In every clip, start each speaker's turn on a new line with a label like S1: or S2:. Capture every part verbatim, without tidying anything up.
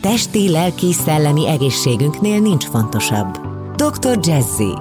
S1: Testi, lelki, szellemi egészségünknél nincs fontosabb. doktor Jazzy.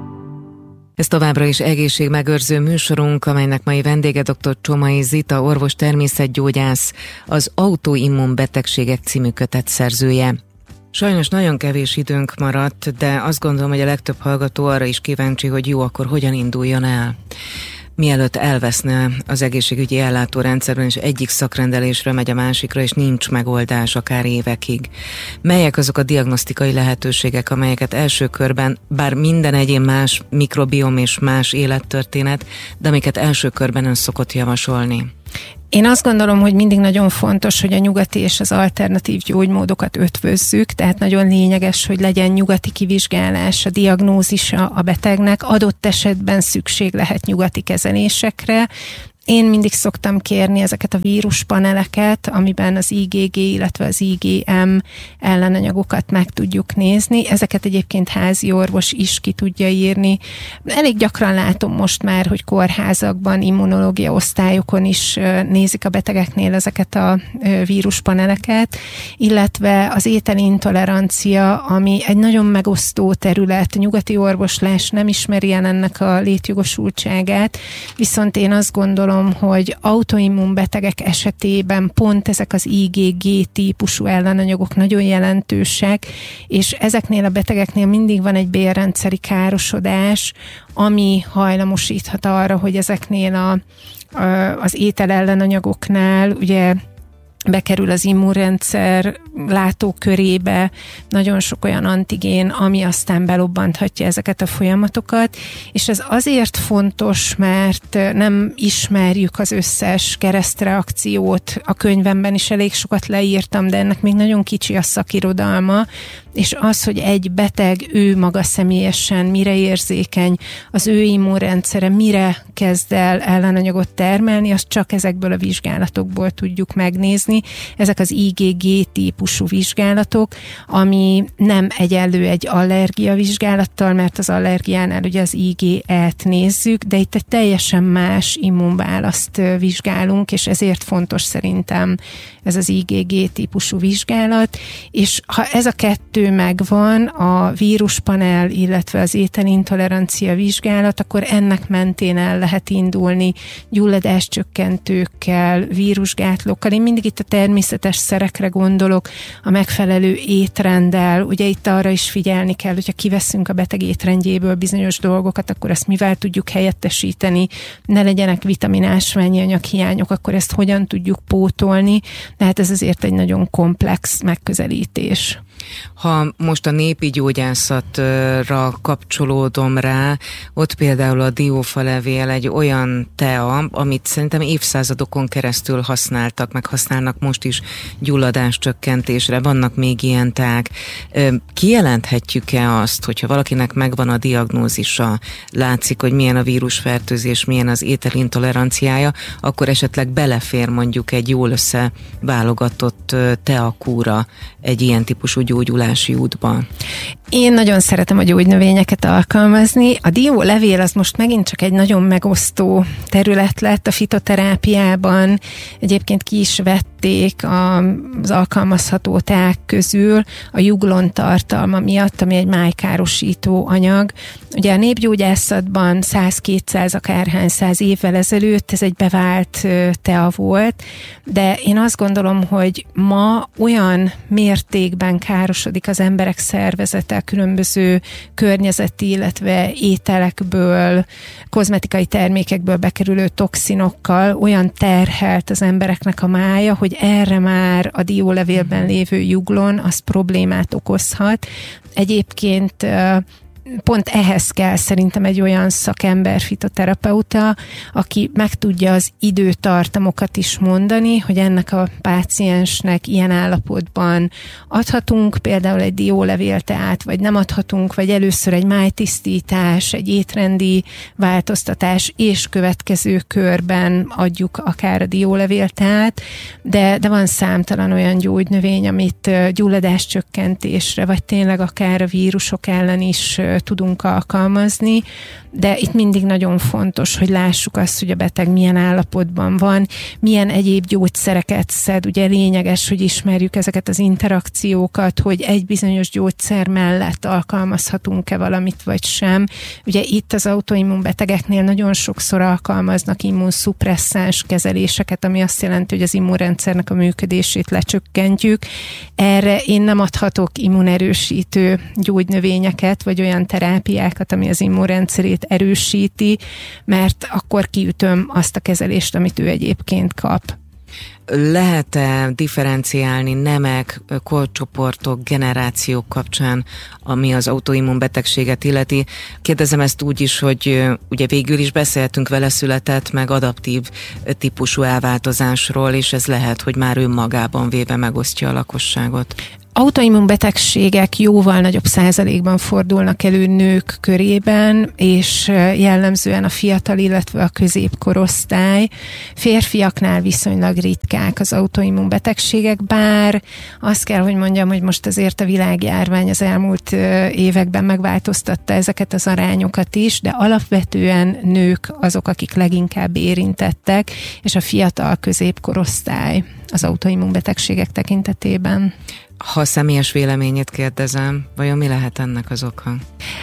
S2: Ez továbbra is egészségmegőrző műsorunk, amelynek mai vendége dr. Csomai Zita, orvos természetgyógyász, az Autoimmun betegségek című kötet szerzője. Sajnos nagyon kevés időnk maradt, de azt gondolom, hogy a legtöbb hallgató arra is kíváncsi, hogy jó, akkor hogyan induljon el. Mielőtt elveszne az egészségügyi ellátórendszerben, és egyik szakrendelésre megy a másikra, és nincs megoldás akár évekig. Melyek azok a diagnosztikai lehetőségek, amelyeket első körben, bár minden egyén más mikrobiom és más élettörténet, de amiket első körben ön szokott javasolni?
S3: Én azt gondolom, hogy mindig nagyon fontos, hogy a nyugati és az alternatív gyógymódokat ötvözzük, tehát nagyon lényeges, hogy legyen nyugati kivizsgálás, a diagnózisa a betegnek, adott esetben szükség lehet nyugati kezelésekre. Én mindig szoktam kérni ezeket a víruspaneleket, amiben az I G G, illetve az I G M ellenanyagokat meg tudjuk nézni. Ezeket egyébként házi orvos is ki tudja írni. Elég gyakran látom most már, hogy kórházakban, immunológia osztályokon is nézik a betegeknél ezeket a víruspaneleket, illetve az ételintolerancia, ami egy nagyon megosztó terület. A nyugati orvoslás nem ismeri el ennek a létjogosultságát, viszont én azt gondolom, hogy autoimmun betegek esetében pont ezek az I G G típusú ellenanyagok nagyon jelentősek, és ezeknél a betegeknél mindig van egy bélrendszeri károsodás, ami hajlamosíthat arra, hogy ezeknél a, a, az ételellenanyagoknál ugye bekerül az immunrendszer látókörébe nagyon sok olyan antigén, ami aztán belobbanthatja ezeket a folyamatokat, és ez azért fontos, mert nem ismerjük az összes keresztreakciót. A könyvemben is elég sokat leírtam, de ennek még nagyon kicsi a szakirodalma, és az, hogy egy beteg ő maga személyesen mire érzékeny, az ő immunrendszere mire kezd el ellenanyagot termelni, azt csak ezekből a vizsgálatokból tudjuk megnézni. Ezek az I G G típusú vizsgálatok, ami nem egyenlő egy allergia vizsgálattal, mert az allergiánál ugye az I G E-t nézzük, de itt egy teljesen más immunválaszt vizsgálunk, és ezért fontos szerintem ez az I G G típusú vizsgálat, és ha ez a kettő megvan, a víruspanel, illetve az ételintolerancia vizsgálat, akkor ennek mentén el lehet indulni gyulladáscsökkentőkkel, vírusgátlókkal. Én mindig itt a természetes szerekre gondolok, a megfelelő étrenddel. Ugye itt arra is figyelni kell, hogyha kiveszünk a beteg étrendjéből bizonyos dolgokat, akkor ezt mivel tudjuk helyettesíteni, ne legyenek vitaminásványi anyaghiányok, akkor ezt hogyan tudjuk pótolni. Tehát ez azért egy nagyon komplex megközelítés.
S2: Ha most a népi gyógyászatra kapcsolódom rá, ott például a diófalevél egy olyan tea, amit szerintem évszázadokon keresztül használtak, meg használnak most is gyulladáscsökkentésre. Vannak még ilyen teák. Kijelenthetjük-e azt, hogyha valakinek megvan a diagnózisa, látszik, hogy milyen a vírusfertőzés, milyen az ételintoleranciája, akkor esetleg belefér mondjuk egy jól összeválogatott teakúra egy ilyen típusú gyógyulási útba?
S3: Én nagyon szeretem a gyógynövényeket alkalmazni. A diólevél az most megint csak egy nagyon megosztó terület lett a fitoterápiában. Egyébként ki is vették az alkalmazható teák közül a juglon tartalma miatt, ami egy májkárosító anyag. Ugye a népgyógyászatban száz-kétszáz akárhány száz évvel ezelőtt ez egy bevált tea volt, de én azt gondolom, hogy ma olyan mértékben károsodik az emberek szervezete különböző környezeti, illetve ételekből, kozmetikai termékekből bekerülő toxinokkal, olyan terhelt az embereknek a mája, hogy erre már a diólevélben lévő juglon az problémát okozhat. Egyébként pont ehhez kell szerintem egy olyan szakember, fitoterapeuta, aki meg tudja az időtartamokat is mondani, hogy ennek a páciensnek ilyen állapotban adhatunk például egy diólevélteát, vagy nem adhatunk, vagy először egy májtisztítás, egy étrendi változtatás, és következő körben adjuk akár a diólevélteát, de, de van számtalan olyan gyógynövény, amit gyulladáscsökkentésre, vagy tényleg akár a vírusok ellen is tudunk alkalmazni, de itt mindig nagyon fontos, hogy lássuk azt, hogy a beteg milyen állapotban van, milyen egyéb gyógyszereket szed. Ugye lényeges, hogy ismerjük ezeket az interakciókat, hogy egy bizonyos gyógyszer mellett alkalmazhatunk-e valamit, vagy sem. Ugye itt az autoimmunbetegeknél nagyon sokszor alkalmaznak immunszupresszáns kezeléseket, ami azt jelenti, hogy az immunrendszernek a működését lecsökkentjük. Erre én nem adhatok immunerősítő gyógynövényeket, vagy olyan terápiákat, ami az immunrendszerét erősíti, mert akkor kiütöm azt a kezelést, amit ő egyébként kap.
S2: Lehet-e differenciálni nemek, korcsoportok, generációk kapcsán, ami az autoimmunbetegséget illeti? Kérdezem ezt úgy is, hogy ugye végül is beszéltünk vele született, meg adaptív típusú elváltozásról, és ez lehet, hogy már önmagában véve megosztja a lakosságot.
S3: Autoimmunbetegségek jóval nagyobb százalékban fordulnak elő nők körében, és jellemzően a fiatal, illetve a középkorosztály. Férfiaknál viszonylag ritkák az autoimmunbetegségek, bár azt kell, hogy mondjam, hogy most azért a világjárvány az elmúlt években megváltoztatta ezeket az arányokat is, de alapvetően nők azok, akik leginkább érintettek, és a fiatal középkorosztály az autoimmunbetegségek tekintetében.
S2: Ha személyes véleményét kérdezem, vajon mi lehet ennek az oka?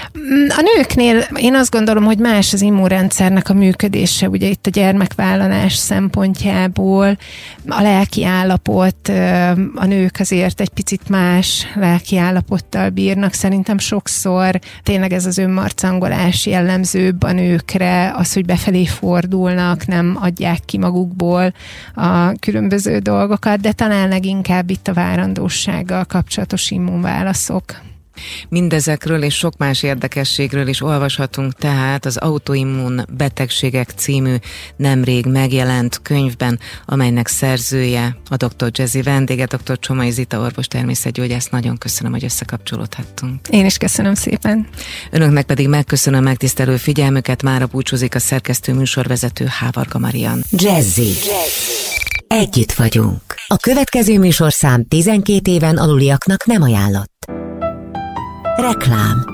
S3: A nőknél én azt gondolom, hogy más az immunrendszernek a működése, ugye itt a gyermekvállalás szempontjából, a lelki állapot, a nők azért egy picit más lelki állapottal bírnak, szerintem sokszor tényleg ez az önmarcangolás jellemzőbb a nőkre, az, hogy befelé fordulnak, nem adják ki magukból a különböző dolgokat, de talán leginkább itt a várandóság kapcsolatos immunválaszok.
S2: Mindezekről és sok más érdekességről is olvashatunk tehát az Autoimmun betegségek című nemrég megjelent könyvben, amelynek szerzője a doktor Jazzy vendége, doktor Csomai Zita orvos természetgyógyász. Nagyon köszönöm, hogy összekapcsolódhattunk.
S3: Én is köszönöm szépen.
S2: Önöknek pedig megköszönöm megtisztelő figyelmüket, mára búcsúzik a szerkesztő műsorvezető Hávarga Marian.
S1: Jazzy. Jazzy. Együtt vagyunk. A következő műsorszám tizenkét éven aluliaknak nem ajánlott. Reklám.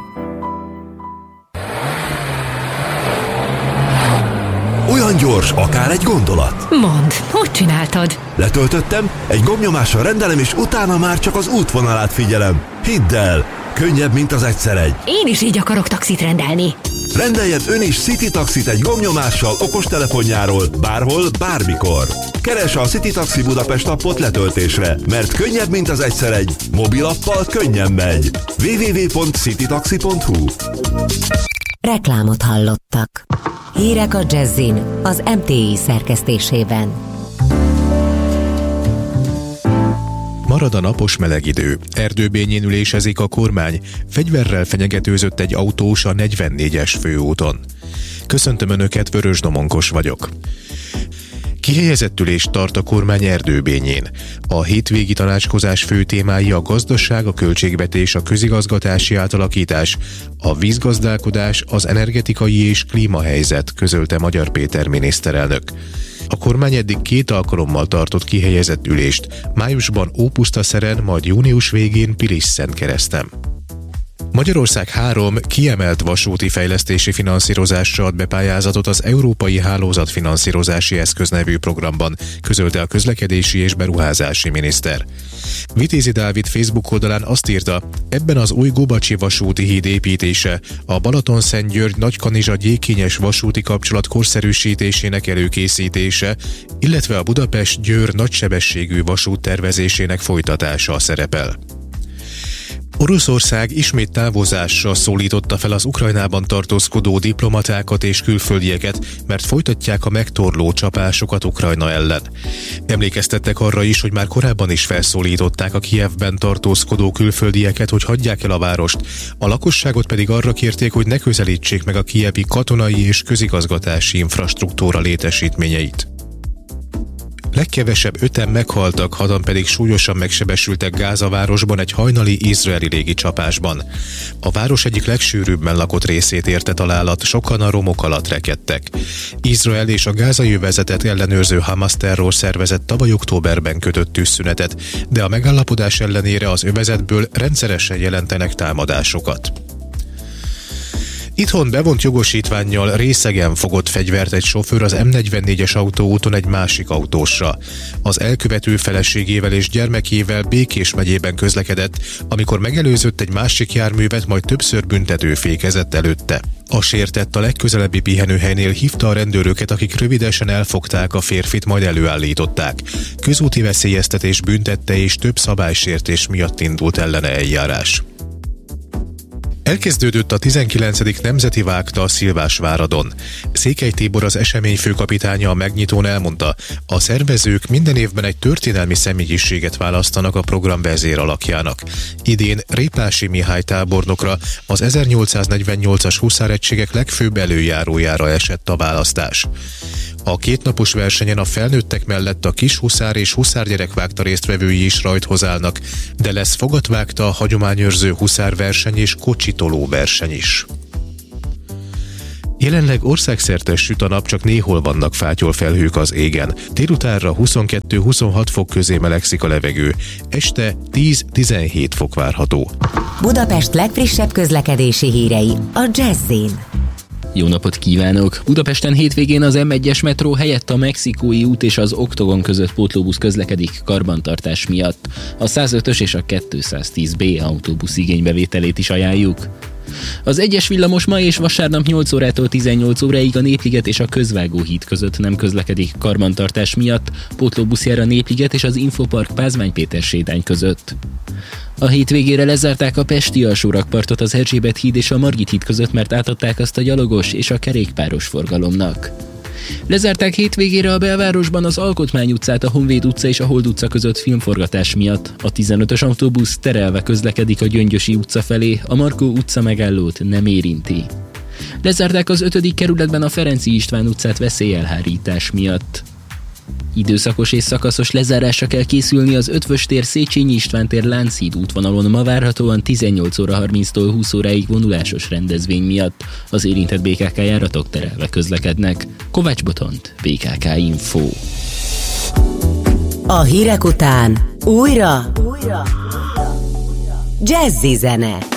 S4: Olyan gyors, akár egy gondolat.
S5: Mondd, hogy csináltad?
S4: Letöltöttem, egy gombnyomással rendelem, és utána már csak az útvonalát figyelem. Hidd el, könnyebb, mint az egyszer egy.
S5: Én is így akarok taxit rendelni.
S4: Rendeljen ön is City Taxit egy gombnyomással okostelefonjáról, bárhol, bármikor. Keresse a City Taxi Budapest appot letöltésre, mert könnyebb, mint az egyszer egy. Mobilappal könnyen megy. double-u double-u double-u pont citytaxi pont hu.
S1: Reklámot hallottak. Hírek a Jazzin az em té i szerkesztésében.
S6: Marad a napos meleg idő. Erdőbényén ülésezik a kormány. Fegyverrel fenyegetőzött egy autós a negyvennégyes főúton. Köszöntöm Önöket, Vörös Domonkos vagyok. Kihelyezett ülést tart a kormány Erdőbényén. A hétvégi tanácskozás fő témái a gazdaság, a költségvetés, a közigazgatási átalakítás, a vízgazdálkodás, az energetikai és klímahelyzet, közölte Magyar Péter miniszterelnök. A kormány eddig két alkalommal tartott kihelyezett ülést, májusban Ópusztaszeren, majd június végén Pilis-Szentkereszten. Magyarország három kiemelt vasúti fejlesztési finanszírozásra ad be pályázatot az Európai Hálózatfinanszírozási Eszköz nevű programban, közölte a közlekedési és beruházási miniszter. Vitézi Dávid Facebook oldalán azt írta, ebben az új Gubacsi vasúti híd építése, a Balatonszentgyörgy-Nagykanizsa-Gyékényes vasúti kapcsolat korszerűsítésének előkészítése, illetve a Budapest-Győr nagysebességű vasút tervezésének folytatása szerepel. Oroszország ismét távozásra szólította fel az Ukrajnában tartózkodó diplomatákat és külföldieket, mert folytatják a megtorló csapásokat Ukrajna ellen. Emlékeztettek arra is, hogy már korábban is felszólították a Kijevben tartózkodó külföldieket, hogy hagyják el a várost, a lakosságot pedig arra kérték, hogy ne közelítsék meg a kijevi katonai és közigazgatási infrastruktúra létesítményeit. Legkevesebb öten meghaltak, hatan pedig súlyosan megsebesültek Gáza városban egy hajnali izraeli légicsapásban. A város egyik legsűrűbben lakott részét érte találat, sokan a romok alatt rekedtek. Izrael és a gázai övezetet ellenőrző Hamas terrorszervezet tavaly októberben kötött tűzszünetet, de a megállapodás ellenére az övezetből rendszeresen jelentenek támadásokat. Itthon bevont jogosítvánnyal részegen fogott fegyvert egy sofőr az em negyvennégyes autóúton egy másik autósra. Az elkövető feleségével és gyermekével Békés megyében közlekedett, amikor megelőzött egy másik járművet, majd többször büntetőfékezett előtte. A sértett a legközelebbi pihenőhelynél hívta a rendőröket, akik rövidesen elfogták a férfit, majd előállították. Közúti veszélyeztetés büntette és több szabálysértés miatt indult ellene eljárás. Elkezdődött a tizenkilencedik Nemzeti Vágta a Szilvásváradon. Székely Tibor, az esemény főkapitánya a megnyitón elmondta, a szervezők minden évben egy történelmi személyiséget választanak a program vezéralakjának. Idén Répási Mihály tábornokra, az ezernyolcszáznegyvennyolcas huszáregységek legfőbb előjárójára esett a választás. A kétnapos versenyen a felnőttek mellett a kis huszár és huszárgyerekvágta résztvevői is rajthoz állnak, de lesz fogatvágta, hagyományőrző huszárverseny és kocsitoló verseny is. Jelenleg országszerte süt a nap, csak néhol vannak fátyolfelhők az égen. Délutánra huszonkettő-huszonhat fok közé melegszik a levegő, este tíz-tizenhét fok várható.
S1: Budapest legfrissebb közlekedési hírei a Jazz-in.
S7: Jó napot kívánok! Budapesten hétvégén az em egyes metró helyett a Mexikói út és az Oktogon között pótlóbusz közlekedik karbantartás miatt. A százötös és a kétszáztíz bé autóbusz igénybevételét is ajánljuk. Az egyes villamos ma és vasárnap nyolc órától tizennyolc óráig a Népliget és a Közvágóhíd között nem közlekedik karbantartás miatt, pótlóbusz jár a Népliget és az Infopark Pázmány Péter sétány között. A hétvégére lezárták a pesti alsórakpartot az Erzsébet híd és a Margit híd között, mert átadták azt a gyalogos és a kerékpáros forgalomnak. Lezárták hétvégére a belvárosban az Alkotmány utcát, a Honvéd utca és a Hold utca között filmforgatás miatt. A tizenötös autóbusz terelve közlekedik a Gyöngyösi utca felé, a Markó utca megállót nem érinti. Lezárták az ötödik kerületben a Ferenci István utcát veszélyelhárítás miatt. Időszakos és szakaszos lezárásra kell készülni az Ötvös tér, Széchenyi István tér, Lánchíd útvonalon ma várhatóan tizennyolc óra harminctól húsz óráig vonulásos rendezvény miatt. Az érintett bé ká ká járatok terelve közlekednek. Kovács Botont, bé ká ká Info.
S1: A hírek után újra, újra. Jazzy zene.